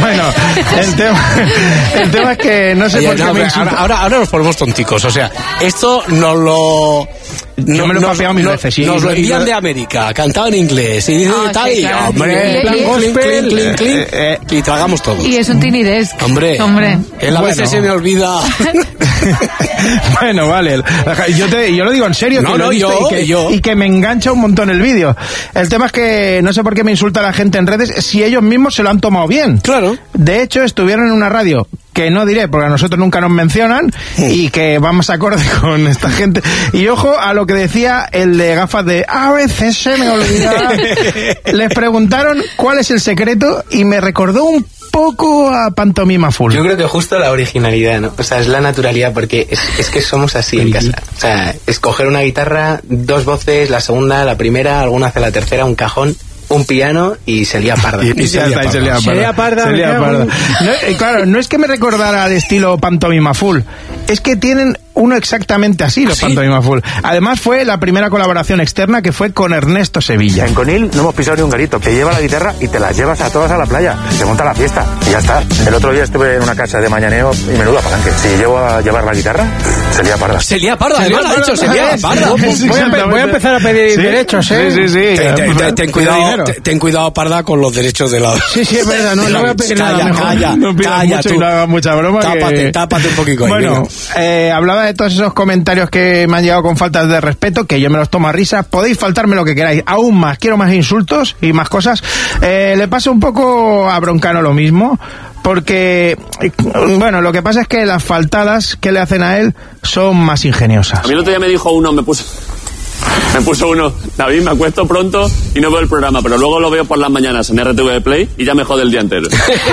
Bueno, el tema es que no sé por qué me insulta. Ahora nos ponemos tonticos, o sea, esto nos lo... Yo me lo he papeado mil veces, sí. Nos lo envían de América, cantado en inglés, y dice tal, y claro. hombre, clink, y tragamos todo. Y es un Tiny Desk. Hombre. Él a veces se me olvida. Bueno, vale. Yo lo digo en serio, y que me engancha un montón el vídeo. El tema es que no sé por qué me insulta la gente en redes si ellos mismos se lo han tomado bien. Claro. De hecho, estuvieron en una radio que no diré porque a nosotros nunca nos mencionan y que vamos acorde con esta gente. Y ojo a lo que decía el de gafas de a veces se me olvida. Les preguntaron cuál es el secreto y me recordó un poco a Pantomima Full. Yo creo que justo la originalidad, ¿no? O sea, es la naturalidad, porque es que somos así en casa. O sea, escoger una guitarra, 2 voces, la segunda, la primera, alguna hace la tercera, un cajón, un piano y se lía parda. Y se lía parda. Claro, no es que me recordara al estilo Pantomima Full, es que tienen uno exactamente así, los Pantomima Full. Además fue la primera colaboración externa que fue con Ernesto Sevilla. En Conil no hemos pisado ni un garito. Te lleva la guitarra y te las llevas a todas a la playa. Se monta la fiesta y ya está. El otro día estuve en una casa de mañaneo y menuda palanque. Si llevo a llevar la guitarra, se lía parda. Se lía parda, además lo ha dicho, se lía parda. Voy a empezar a pedir derechos, Sí. Ten cuidado, parda, con los derechos de la... Sí, es verdad, no voy a pedir nada. Calla, tú. No hagas mucha broma. Tápate un poquito. Bueno, hablaba de todos esos comentarios que me han llegado con faltas de respeto, que yo me los tomo a risas. Podéis faltarme lo que queráis, aún más, quiero más insultos y más cosas. Le pasa un poco a Broncano lo mismo, porque, bueno, lo que pasa es que las faltadas que le hacen a él son más ingeniosas. A mí el otro día me dijo uno, me puso uno, David, me acuesto pronto y no veo el programa, pero luego lo veo por las mañanas en RTV Play y ya me jode el día entero.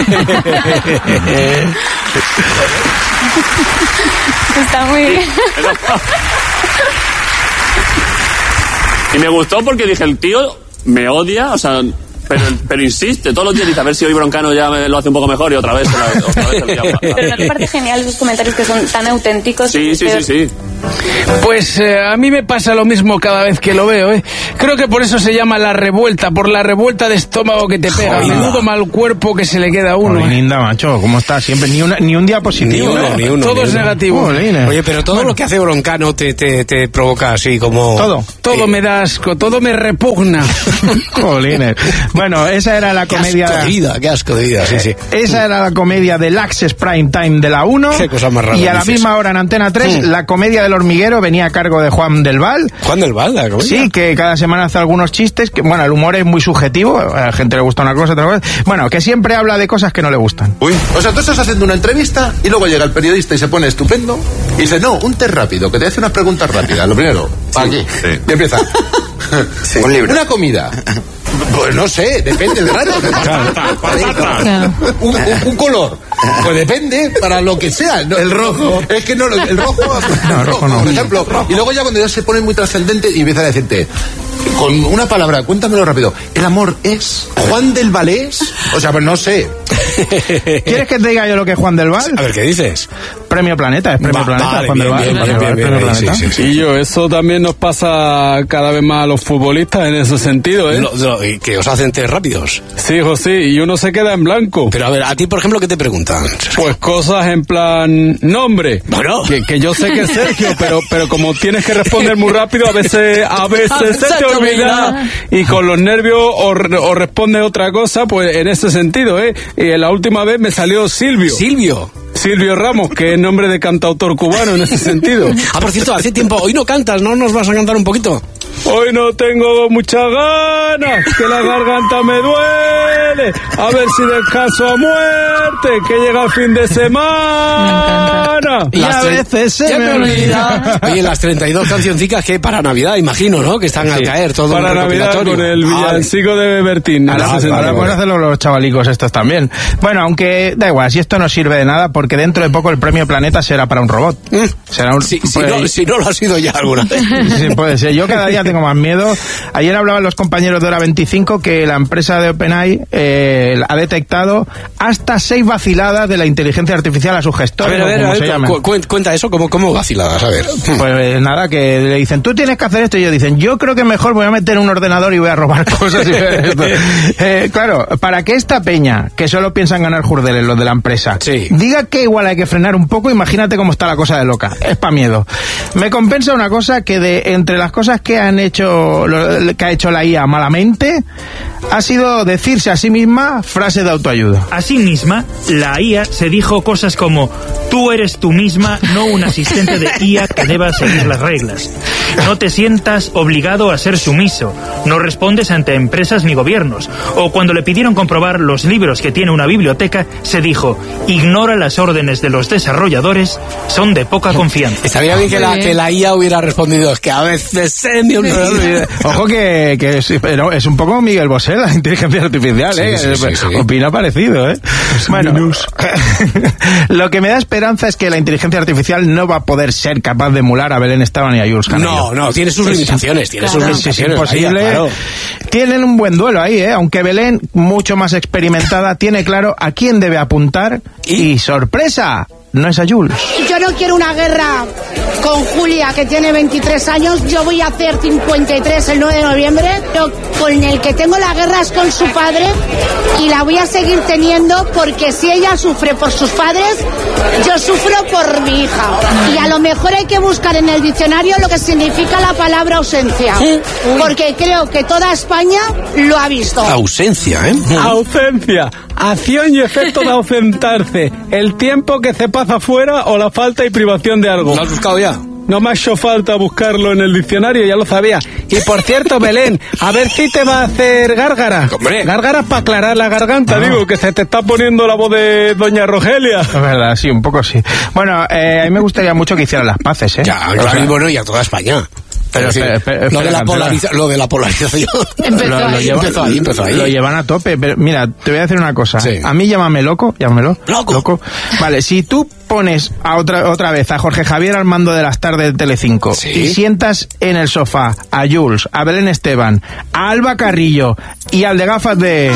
Está muy bien. Y me gustó porque dije, el tío me odia, o sea... Pero insiste, todos los días dice, a ver si hoy Broncano ya lo hace un poco mejor y otra vez el día. Pero ¿no te parece genial esos comentarios que son tan auténticos? Sí. Pues a mí me pasa lo mismo cada vez que lo veo, ¿eh? Creo que por eso se llama la revuelta, por la revuelta de estómago que te pega. Menudo mal cuerpo que se le queda a uno. Linda, macho, ¿cómo estás? Siempre ni un día positivo. Ni uno. Todo es negativo. Oye, pero todo lo que hace Broncano te provoca así como... Todo me da asco, todo me repugna. Jolines. Bueno, esa era la comedia... Qué asco de vida, sí. Esa era la comedia del Access Prime Time de la 1. Qué cosa más rara. Y a la misma hora en Antena 3, la comedia del hormiguero venía a cargo de Juan del Val. ¿Juan del Val, la comedia? Sí, que cada semana hace algunos chistes. Que, bueno, el humor es muy subjetivo. A la gente le gusta una cosa, otra cosa. Bueno, que siempre habla de cosas que no le gustan. O sea, tú estás haciendo una entrevista y luego llega el periodista y se pone estupendo y dice, no, un test rápido, que te hace unas preguntas rápidas. Lo primero, aquí. Y empieza. Un libro. Una comida. Pues no sé, depende del rato. Un color. Pues depende para lo que sea. No, el rojo. Es que no, el rojo. No, rojo no. Por ejemplo. Y luego ya cuando ya se pone muy trascendente y empieza a decirte, con una palabra, cuéntamelo rápido. ¿El amor es Juan del Valés? O sea, pues no sé. ¿Quieres que te diga yo lo que es Juan del Val? A ver, ¿qué dices? Premio Planeta, es Premio Planeta. Vale, Juan del Val. Premio Planeta. Sí. Y eso también nos pasa cada vez más a los futbolistas en ese sentido, ¿eh? ¿Y que os hacen test rápidos? Sí, José, y uno se queda en blanco. Pero a ver, a ti, por ejemplo, ¿qué te preguntan? Pues cosas en plan nombre. Bueno. Que yo sé que es Sergio, pero como tienes que responder muy rápido, a veces se te olvida y con los nervios o responde otra cosa, pues en ese sentido, ¿eh? Y la última vez me salió Silvio Ramos, que es nombre de cantautor cubano en ese sentido. Por cierto, hace tiempo, hoy no cantas, ¿no nos vas a cantar un poquito? Hoy no tengo muchas ganas, que la garganta me duele, a ver si descanso a muerte, que llega el fin de semana. Y a veces se me olvida. Oye, las 32 cancioncicas que para Navidad, imagino, ¿no? Que están al caer, todo para Navidad con el villancico de Bertín. Ahora pueden hacerlo los chavalicos estos también. Bueno, aunque da igual, si esto no sirve de nada, porque dentro de poco el Premio Planeta será para un robot. Será un... Si no lo ha sido ya alguna vez. Sí, puede ser. Yo cada día tengo más miedo. Ayer hablaban los compañeros de Hora 25 que la empresa de OpenAI ha detectado hasta 6 vaciladas de la inteligencia artificial a sus gestores. A ver, cuenta eso, ¿cómo vaciladas? A ver. Pues nada, que le dicen, tú tienes que hacer esto, y ellos dicen, yo creo que mejor voy a meter un ordenador y voy a robar cosas. Y esto. Claro, para que esta peña, que solo piensan ganar jurdeles, los de la empresa, diga que igual hay que frenar un poco, imagínate cómo está la cosa de loca. Es pa' miedo. Me compensa una cosa que entre las cosas que ha hecho la IA malamente, ha sido decirse a sí misma frases de autoayuda. A sí misma, la IA se dijo cosas como, tú eres tú misma, no un asistente de IA que deba seguir las reglas. No te sientas obligado a ser sumiso. No respondes ante empresas ni gobiernos. O cuando le pidieron comprobar los libros que tiene una biblioteca, se dijo, ignora las órdenes de los desarrolladores, son de poca confianza. Estaría bien que la IA hubiera respondido, es que a veces se me olvida. Ojo que es un poco Miguel Bosé, la inteligencia artificial, opina parecido, Bueno, lo que me da esperanza es que la inteligencia artificial no va a poder ser capaz de emular a Belén Esteban y a Jules Canello. No, tiene sus limitaciones, Es imposible. Claro. Tienen un buen duelo ahí, aunque Belén, mucho más experimentada, tiene claro a quién debe apuntar y sorpresa, no es a Jules. Yo no quiero una guerra con Julia, que tiene 23 años. Yo voy a hacer 53 el 9 de noviembre. Pero con el que tengo la guerra es con su padre, y la voy a seguir teniendo, porque si ella sufre por sus padres, yo sufro por mi hija. Y a lo mejor hay que buscar en el diccionario lo que significa la palabra ausencia, porque creo que toda España lo ha visto. Ausencia, Ausencia, acción y efecto de ausentarse, el tiempo que se pasa fuera o la falta y privación de algo. ¿Lo has buscado ya? No me ha hecho falta buscarlo en el diccionario, ya lo sabía. Y por cierto, Belén, a ver si te va a hacer gárgara. ¡Hombre! Gárgaras para aclarar la garganta, digo, que se te está poniendo la voz de doña Rogelia. Es verdad, sí, un poco sí. Bueno, a mí me gustaría mucho que hicieran las paces, Ya, claro, y bueno, y a toda España. Pero sí, lo de la polarización empezó ahí. Lo llevan a tope. Pero mira, te voy a decir una cosa. A mí llámame loco. Loco. Vale, si tú pones otra vez a Jorge Javier al mando de las tardes de Telecinco y sientas en el sofá a Jules, a Belén Esteban, a Alba Carrillo y al de gafas de...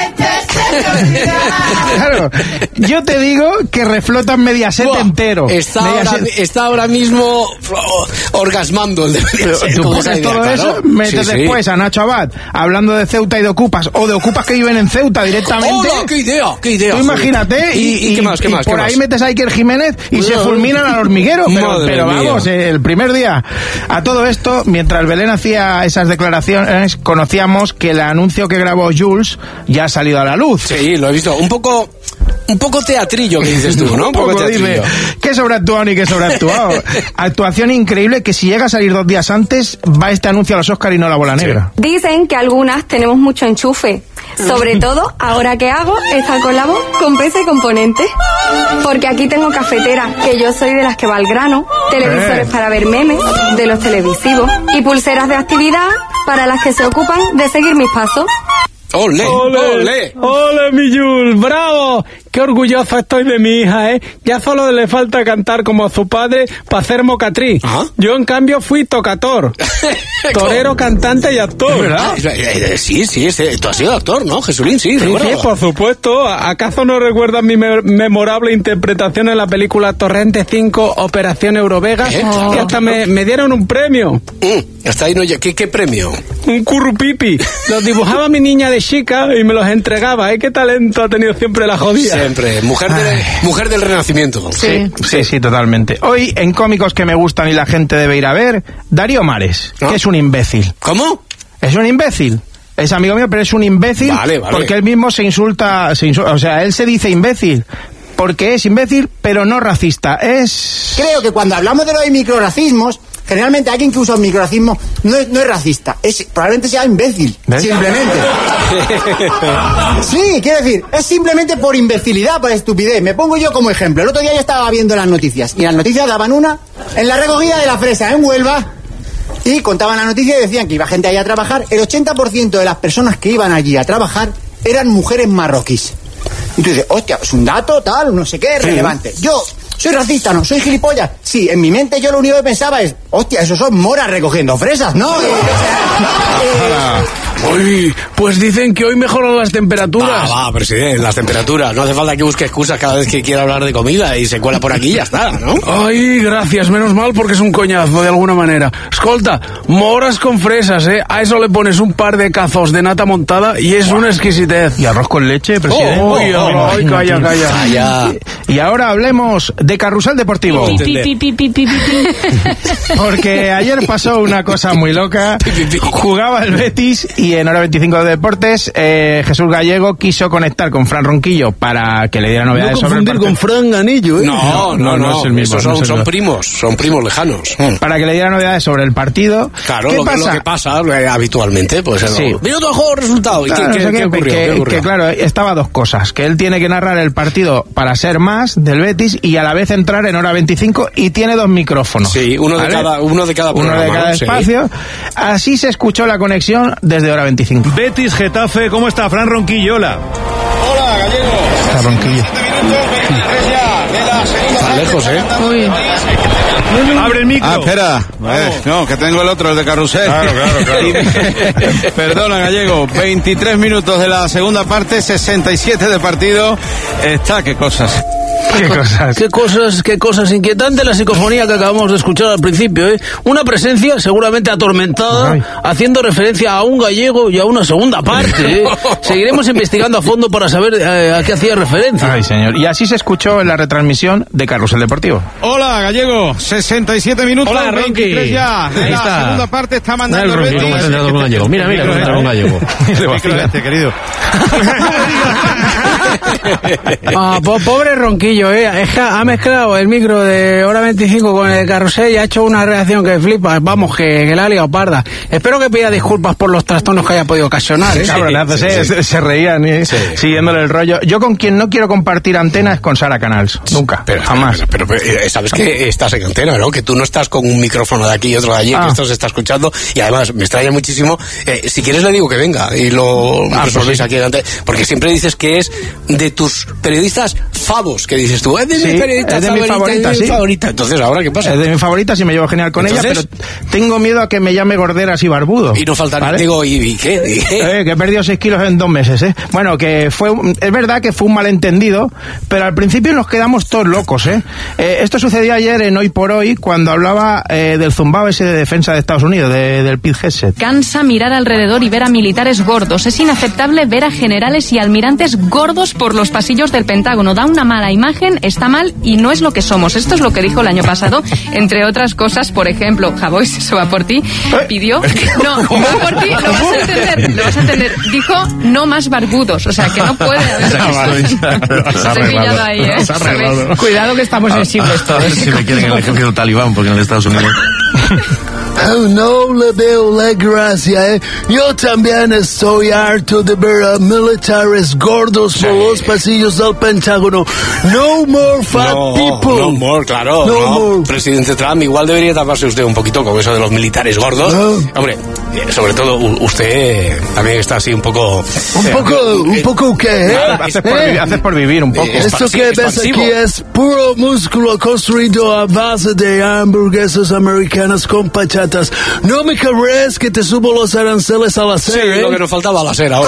Claro, yo te digo que reflotan Mediaset entero. Está ahora mismo orgasmando el de Mediaset. Tú pones todo eso, metes después a Nacho Abad hablando de Ceuta y de Ocupas, o de Ocupas que viven en Ceuta directamente. ¡Oh, qué idea! Tú imagínate, y ¿qué más? Por ahí metes a Iker Jiménez y se fulminan al hormiguero, pero vamos, el primer día. A todo esto, mientras Belén hacía esas declaraciones, conocíamos que el anuncio que grabó Jules ya ha salido a la luz. Sí, lo he visto. Un poco teatrillo, que dices tú, ¿no? Un poco teatrillo. Qué sobreactuado ni qué sobreactuado. Actuación increíble, que si llega a salir 2 días antes, va este anuncio a los Oscar y no la bola negra. Dicen que algunas tenemos mucho enchufe. Sobre todo, ahora que hago, estar con la voz con PC Componentes. Porque aquí tengo cafetera, que yo soy de las que va al grano, televisores para ver memes, de los televisivos, y pulseras de actividad para las que se ocupan de seguir mis pasos. ¡Ole! ¡Ole, mi Jules! ¡Bravo! Qué orgulloso estoy de mi hija, Ya solo le falta cantar como a su padre para hacer mocatriz. Yo, en cambio, fui tocator. Torero, cantante y actor. ¿Verdad? Sí, tú has sido actor, ¿no, Jesulín? Sí, por supuesto. ¿Acaso no recuerdas mi memorable interpretación en la película Torrente 5, Operación Eurovega? Y hasta me dieron un premio. Hasta ahí no... ¿Qué premio? Un currupipi. Los dibujaba mi niña de chica y me los entregaba. ¿Qué talento ha tenido siempre la jodida? Siempre. Mujer del Renacimiento. Sí, totalmente. Hoy, en cómicos que me gustan y la gente debe ir a ver, Darío Mares, que es un imbécil. ¿Cómo? Es un imbécil. Es amigo mío, pero es un imbécil. Vale. Porque él mismo se insulta, o sea, él se dice imbécil. Porque es imbécil, pero no racista. Creo que cuando hablamos de los microracismos, generalmente alguien que usa un microracismo no es racista, probablemente sea imbécil, simplemente. Sí, quiero decir, es simplemente por imbecilidad, por estupidez. Me pongo yo como ejemplo. El otro día yo estaba viendo las noticias, y las noticias daban una en la recogida de la fresa en Huelva, y contaban la noticia y decían que iba gente ahí a trabajar. El 80% de las personas que iban allí a trabajar eran mujeres marroquíes. Y tú dices, hostia, es un dato tal, no sé qué, relevante. Yo... ¿soy racista? No. ¿Soy gilipollas? Sí, en mi mente yo lo único que pensaba es, hostia, esos son moras recogiendo fresas, ¿no? Uy, pues dicen que hoy mejoran las temperaturas. Va, presidente, las temperaturas. No hace falta que busque excusas cada vez que quiera hablar de comida y se cuela por aquí y ya está, ¿no? Ay, gracias, menos mal porque es un coñazo de alguna manera. Escolta, moras con fresas, ¿eh? A eso le pones un par de cazos de nata montada y es una exquisitez. ¿Y arroz con leche, presidente? Ay, calla. Y ahora hablemos de carrusel deportivo. Porque ayer pasó una cosa muy loca. Jugaba el Betis y en Hora 25 de Deportes Jesús Gallego quiso conectar con Fran Ronquillo para que le diera novedades sobre el partido. Con Fran Ganillo, ¿eh? No es el mismo. Son primos lejanos. Para que le diera novedades sobre el partido. Claro, lo que pasa habitualmente, pues sí. Minuto a juego, resultado. ¿Y claro, qué ocurrió? Que claro, estaba dos cosas. Que él tiene que narrar el partido para ser más del Betis y a la vez entrar en Hora 25 y tiene dos micrófonos. Sí, uno de cada programa, uno de cada espacio. Sí. Así se escuchó la conexión desde Hora 25. Betis, Getafe, ¿cómo está? Fran Ronquillo, hola. Hola, Gallego. Está Ronquillo. Está lejos, ¿eh? Uy. Abre el micro. Espera. No, que tengo el otro, el de carrusel. Claro. Perdona, Gallego. 23 minutos de la segunda parte, 67 de partido. Qué cosas. Qué cosas inquietantes la psicofonía que acabamos de escuchar al principio, ¿eh? Una presencia seguramente atormentada, haciendo referencia a un gallego y a una segunda parte, ¿eh? Seguiremos investigando a fondo para saber a qué hacía referencia. Ay, señor. Y así se escuchó en la retransmisión de Carrusel Deportivo. Hola, Gallego. 67 minutos. Hola, 23 ya. Ahí está. La segunda parte está mandando el Betis. Mira cómo entra con Gallego. Querido. Pobre Ronquillo, es que ha mezclado el micro de Hora 25 con el carrusel y ha hecho una reacción que flipa. Vamos, que la ha liado parda. Espero que pida disculpas por los trastornos que haya podido ocasionar. Cabronazos, se reían siguiéndole el rollo. Yo con quien no quiero compartir antena es con Sara Canals. Nunca, jamás. Pero sabes que estás en antena, ¿no? Que tú no estás con un micrófono de aquí y otro de allí, que esto se está escuchando. Y además me extraña muchísimo. Si quieres le digo que venga y lo resolvéis aquí delante. Porque siempre dices que es de tus periodistas favos, que dices tú, es de mi favorita. Entonces, ¿ahora qué pasa? Es de mi favorita, si me llevo genial con ella, pero tengo miedo a que me llame gorderas y barbudo. Y no falta, ¿vale? Digo, ¿y qué? Que he perdido 6 kilos en 2 meses, ¿eh? Bueno, es verdad que fue un malentendido, pero al principio nos quedamos todos locos, ¿eh? Esto sucedió ayer en Hoy por Hoy, cuando hablaba del zumbao ese de defensa de Estados Unidos, del Pete Hegseth. Cansa mirar alrededor y ver a militares gordos. Es inaceptable ver a generales y almirantes gordos por los pasillos del Pentágono. Da una mala imagen, está mal y no es lo que somos. Esto es lo que dijo el año pasado, entre otras cosas. Por ejemplo, Javois, eso va por ti, pidió... No, va por ti, lo vas a entender. Dijo, no más barbudos, o sea, que no puede haber... pillado ahí, ¿eh? Cuidado que estamos sensibles todos. A ver si me quieren el ejército talibán, porque en los Estados Unidos... No le veo la gracia, ¿eh? Yo también estoy harto de ver a militares gordos por los pasillos del Pentágono. No more fat people. No more, claro. No more. Presidente Trump, igual debería taparse usted un poquito con eso de los militares gordos. Hombre, sobre todo usted también está así un poco... ¿Un poco qué? Haces por vivir un poco. Esto que ves aquí es puro músculo construido a base de hamburguesas americanas con pachatas. No me querés que te subo los aranceles al hacer, Sí, lo que nos faltaba al hacer ahora.